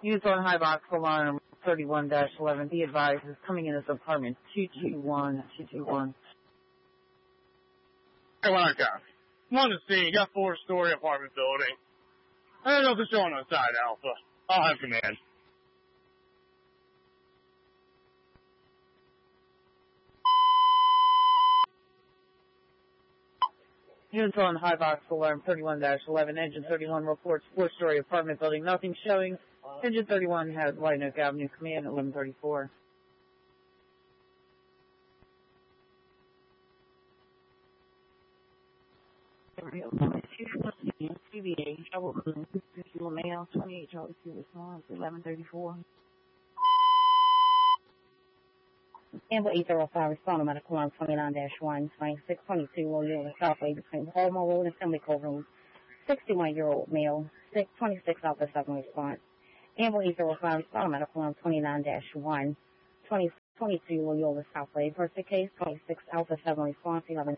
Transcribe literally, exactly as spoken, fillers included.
Units on High Box Alarm thirty-one dash eleven. Be advised is coming in as apartment two two one, two two one. Hey, when I got one to see, you got four-story apartment building. I don't know if it's showing on side Alpha. I'll have command. Units on High Box Alarm thirty-one dash eleven. Engine thirty-one reports four-story apartment building. Nothing showing. Engine thirty-one has White Oak Avenue command at eleven thirty-four. C B A, Trouble Visual Mail, twenty-eight Charlie Street, response, eleven thirty-four. Amber eight zero five, responding medical alarm twenty-nine dash one, twenty-six twenty-two, Loyola Southway between Baltimore Road and Assembly Cove Room, sixty-one-year-old male, twenty-six Alpha seven response. Amber eight zero five, responding medical alarm twenty-nine dash one, twenty twenty-two, Loyola Southway, first case, twenty-six Alpha seven response, eleven